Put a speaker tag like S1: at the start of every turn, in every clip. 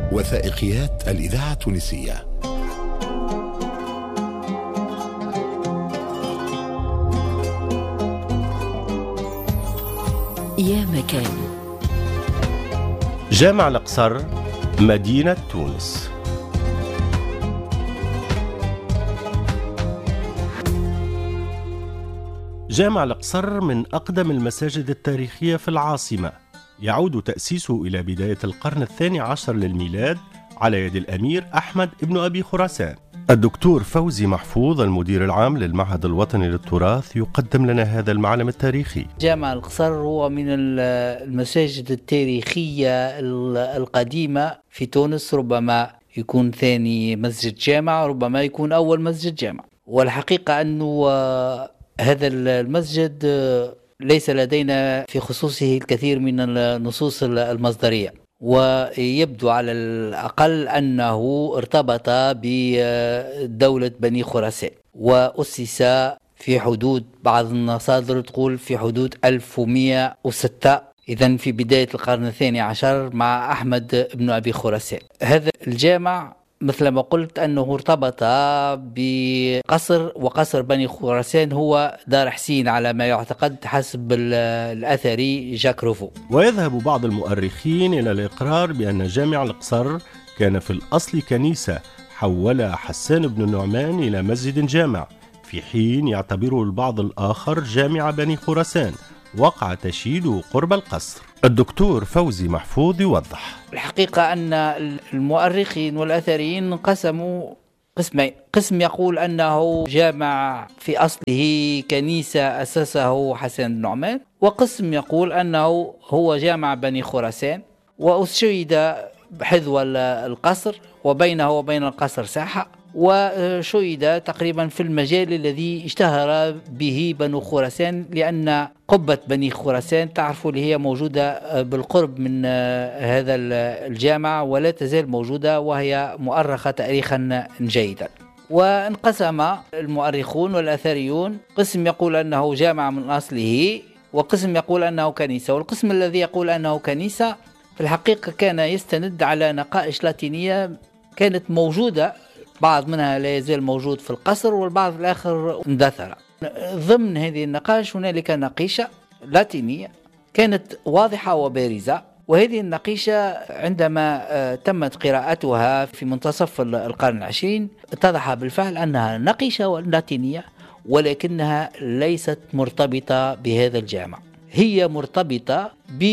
S1: وثائقيات الإذاعة التونسية.
S2: يا مكان.
S3: جامع القصر، مدينة تونس. جامع القصر من أقدم المساجد التاريخية في العاصمة، يعود تأسيسه إلى بداية القرن الثاني عشر للميلاد على يد الأمير أحمد ابن أبي خراسان. الدكتور فوزي محفوظ المدير العام للمعهد الوطني للتراث يقدم لنا هذا المعلم التاريخي.
S4: جامع القصر هو من المساجد التاريخية القديمة في تونس، ربما يكون ثاني مسجد جامع، ربما يكون أول مسجد جامع. والحقيقة أنه هذا المسجد ليس لدينا في خصوصه الكثير من النصوص المصدرية، ويبدو على الأقل أنه ارتبط بدولة بني خراسان، وأسس في حدود بعض المصادر تقول في حدود 1106، إذن في بداية القرن الثاني عشر مع أحمد بن أبي خراسان. هذا الجامع مثل ما قلت أنه ارتبط بقصر، وقصر بني خراسان هو دار حسين على ما يعتقد حسب الأثري جاك روفو.
S3: ويذهب بعض المؤرخين إلى الإقرار بأن جامع القصر كان في الأصل كنيسة حولها حسان بن النعمان إلى مسجد جامع، في حين يعتبره البعض الآخر جامع بني خراسان وقع تشييده قرب القصر. الدكتور فوزي محفوظ يوضح.
S4: الحقيقة أن المؤرخين والأثريين قسموا قسمين، قسم يقول أنه جامع في أصله كنيسة أسسه حسن بن نعمان، وقسم يقول أنه هو جامع بني خراسان وأشيد حذو القصر وبينه وبين القصر ساحة، وشيد تقريبا في المجال الذي اشتهر به بنو خراسان، لأن قبة بني خراسان تعرفوا اللي هي موجودة بالقرب من هذا الجامع ولا تزال موجودة، وهي مؤرخة تاريخا جيدا. وانقسم المؤرخون والأثريون، قسم يقول أنه جامع من أصله، وقسم يقول أنه كنيسة. والقسم الذي يقول أنه كنيسة في الحقيقة كان يستند على نقائش لاتينية كانت موجودة، بعض منها لا يزال موجود في القصر والبعض الآخر اندثر. ضمن هذه النقاش هنالك نقيشة لاتينية كانت واضحة وبارزة، وهذه النقيشة عندما تمت قراءتها في منتصف القرن العشرين اتضح بالفعل أنها نقيشة لاتينية، ولكنها ليست مرتبطة بهذا الجامع، هي مرتبطة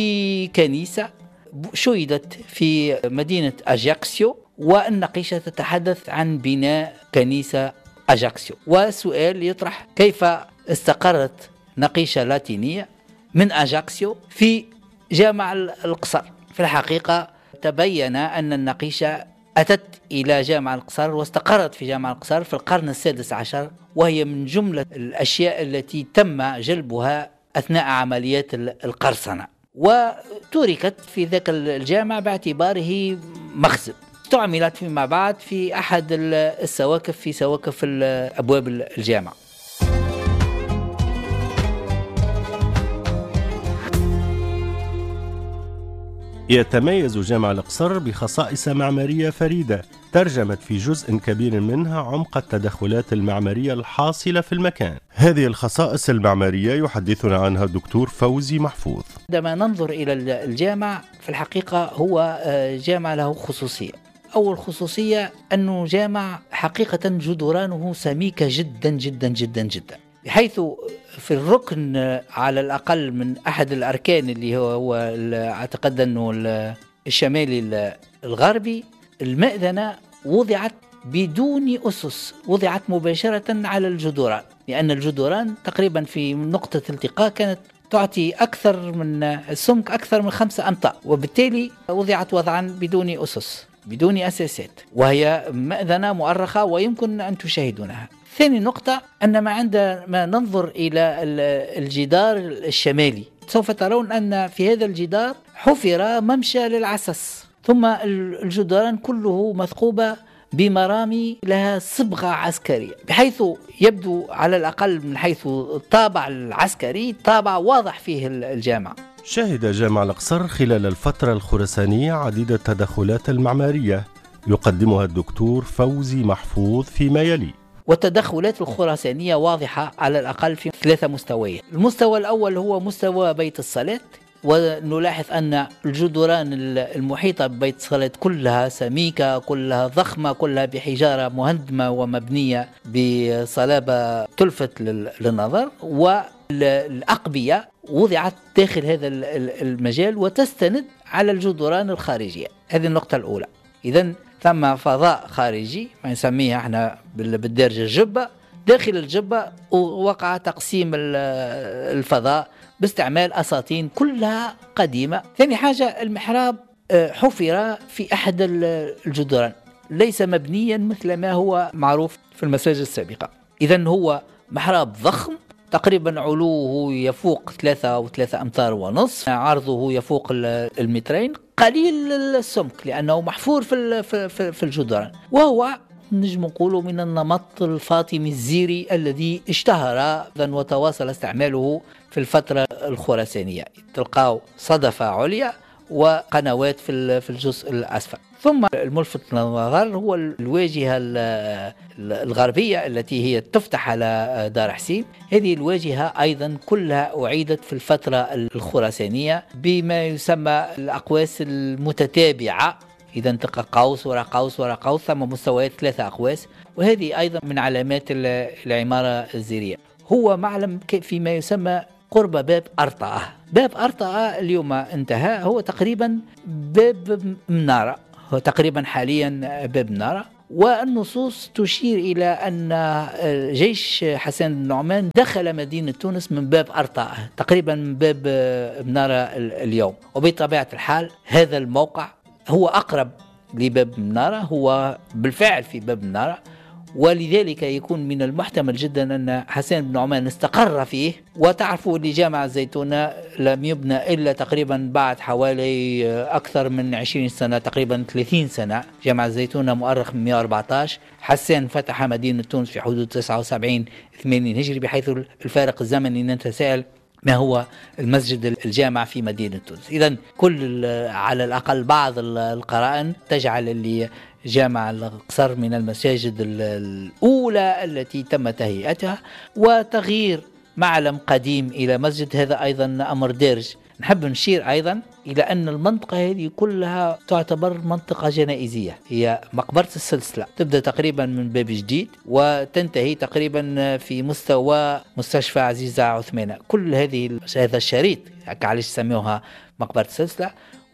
S4: بكنيسة شيدت في مدينة أجاكسيو، والنقيشة تتحدث عن بناء كنيسة أجاكسيو. والسؤال يطرح كيف استقرت نقيشة لاتينية من أجاكسيو في جامع القصر. في الحقيقة تبين أن النقيشة أتت إلى جامع القصر واستقرت في جامع القصر في القرن السادس عشر، وهي من جملة الأشياء التي تم جلبها أثناء عمليات القرصنة، وتركت في ذاك الجامع باعتباره مخزن. استعملت فيما بعد في أحد السواكف، في سواكف أبواب الجامع.
S3: يتميز جامع القصر بخصائص معمارية فريدة ترجمت في جزء كبير منها عمق التدخلات المعمارية الحاصلة في المكان. هذه الخصائص المعمارية يحدثنا عنها الدكتور فوزي محفوظ.
S4: عندما ننظر إلى الجامع في الحقيقة هو جامع له خصوصية. أول خصوصية أنه جامع حقيقة جدرانه سميكة جدا جدا جدا جدا، بحيث في الركن على الأقل من أحد الأركان اللي هو أعتقد أنه الشمالي الغربي، المأذنة وضعت بدون أسس، وضعت مباشرة على الجدران، لأن الجدران تقريبا في نقطة التقاء كانت تعطي أكثر من السمك أكثر من 5 أمتار، وبالتالي وضعت وضعا بدون أسس بدون أساسات، وهي مأذنة مؤرخة ويمكن أن تشاهدونها. ثاني نقطة أن عندما ننظر إلى الجدار الشمالي سوف ترون أن في هذا الجدار حفر ممشى للعسس، ثم الجدران كله مثقوبة بمرامي لها صبغة عسكرية، بحيث يبدو على الأقل من حيث الطابع العسكري طابع واضح فيه الجامع.
S3: شهد جامع الأقصر خلال الفترة الخراسانية عديد التدخلات المعمارية يقدمها الدكتور فوزي محفوظ فيما يلي.
S4: والتدخلات الخراسانية واضحة على الأقل في 3 مستويات. المستوى الأول هو مستوى بيت الصلاة، ونلاحظ أن الجدران المحيطة ببيت الصلاة كلها سميكة، كلها ضخمة، كلها بحجارة مهندمة ومبنية بصلابة تلفت للنظر، والأقبية وضعت داخل هذا المجال وتستند على الجدران الخارجية. هذه النقطة الأولى. إذن ثم فضاء خارجي ما نسميه احنا بالدارجة الجبة. داخل الجبة وقع تقسيم الفضاء باستعمال أساطين كلها قديمة. ثاني حاجة، المحراب حفر في أحد الجدران، ليس مبنيا مثل ما هو معروف في المساجد السابقة. إذن هو محراب ضخم، تقريبا علوه يفوق 3.3 أمتار ونصف، عرضه يفوق 2 متر، قليل السمك لأنه محفور في الجدران، وهو نجم نقوله من النمط الفاطمي الزيري الذي اشتهر وتواصل استعماله في الفترة الخراسانية. تلقاه صدفة عليا وقنوات في الجزء الأسفل. ثم الملفت للنظر هو الواجهة الغربية التي هي تفتح على دار حسين. هذه الواجهة أيضا كلها أعيدت في الفترة الخراسانية بما يسمى الأقواس المتتابعة. إذا تلقى قوس وراء قوس وراء قوس، ثم مستويات 3 أقواس، وهذه أيضا من علامات العمارة الزيرية. هو معلم فيما يسمى قرب باب أرطأة. باب أرطأة اليوم انتهى، هو تقريبا باب منارة، هو تقريبا حاليا باب منارة. والنصوص تشير إلى أن جيش حسن بن نعمان دخل مدينة تونس من باب أرطأة، تقريبا من باب منارة اليوم. وبطبيعة الحال هذا الموقع هو أقرب لباب منارة، هو بالفعل في باب منارة، ولذلك يكون من المحتمل جدا أن حسن بن نعمان استقر فيه. وتعرفوا أن جامع الزيتونة لم يبنى إلا تقريبا بعد حوالي أكثر من 20 سنة، تقريبا 30 سنة. جامع الزيتونة مؤرخ من 114. حسان فتح مدينة تونس في حدود 79-80 هجري، بحيث الفارق الزمني نتساءل ما هو المسجد الجامع في مدينة تونس. إذن كل على الأقل بعض القرائن تجعل اللي جامع الأقصر من المساجد الأولى التي تم تهيئتها. وتغيير معلم قديم إلى مسجد هذا أيضا أمر دارج. نحب نشير أيضا إلى أن المنطقة هذه كلها تعتبر منطقة جنائزية. هي مقبرة السلسلة تبدأ تقريبا من باب جديد وتنتهي تقريبا في مستوى مستشفى عزيزة عثمانة. كل هذا الشريط علاش سموها مقبرة السلسلة.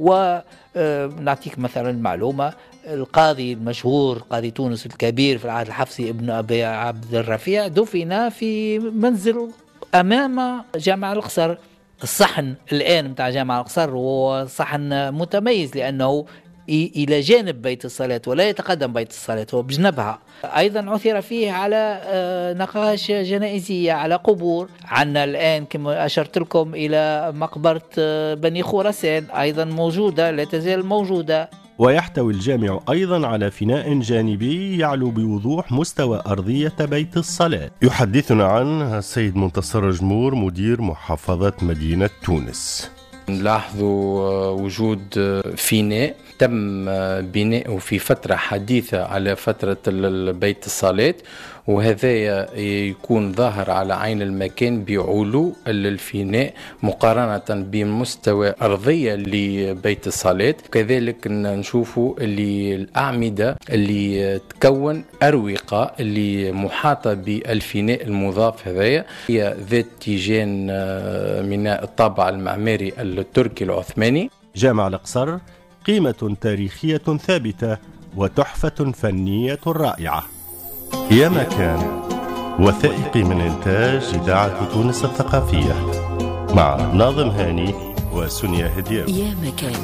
S4: ونعطيك مثلا معلومة، القاضي المشهور قاضي تونس الكبير في العهد الحفصي ابن أبي عبد الرفيع دفن في منزل أمام جامع الأقصر. الصحن الآن متاع جامع الأقصر هو صحن متميز لأنه إلى جانب بيت الصلاة ولا يتقدم بيت الصلاة، هو بجنبها. أيضا عثر فيه على نقاش جنائزية على قبور. عنا الآن كما أشرت لكم إلى مقبرة بني خراسان أيضا موجودة، لا تزال موجودة.
S3: ويحتوي الجامع أيضا على فناء جانبي يعلو بوضوح مستوى أرضية بيت الصلاة. يحدثنا عنه السيد منتصر جمور مدير محافظة مدينة تونس.
S2: نلاحظوا وجود فناء تم بناؤه في فترة حديثة على فترة بيت الصلاة، وهذا يكون ظاهر على عين المكان بعلو الفناء مقارنة بمستوى أرضية لبيت الصلاة. كذلك نشوفوا اللي الأعمدة اللي تكون أروقة اللي محاطة بالفناء المضاف هذايا هي ذات تيجان من الطابع المعماري التركي العثماني.
S3: جامع الأقصر قيمة تاريخية ثابتة وتحفة فنية رائعة. يا مكان وثائقي من إنتاج إذاعة تونس الثقافية مع ناظم هاني وسونيا هدير.
S5: يا مكان.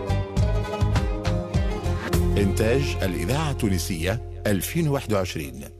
S1: إنتاج الإذاعة التونسية 2021.